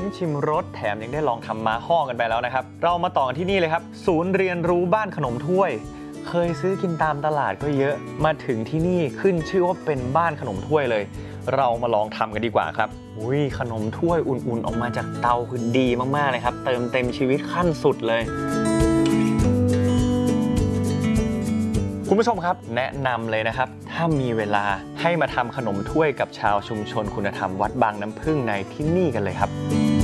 ชิมรสแถมยังได้ลองทำม้าห้อกันไปแล้วนะครับเรามาต่อกันที่นี่เลยครับศูนย์เรียนรู้บ้านขนมถ้วยเคยซื้อกินตามตลาดก็เยอะมาถึงที่นี่ขึ้นชื่อว่าเป็นบ้านขนมถ้วยเลยเรามาลองทำกันดีกว่าครับขนมถ้วยอุ่นๆออกมาจากเตาคือดีมากๆเลยครับเติมเต็มชีวิตขั้นสุดเลยคุณผู้ชมครับแนะนำเลยนะครับถ้ามีเวลาให้มาทำขนมถ้วยกับชาวชุมชนคุณธรรมวัดบางน้ำผึ้งในที่นี่กันเลยครับ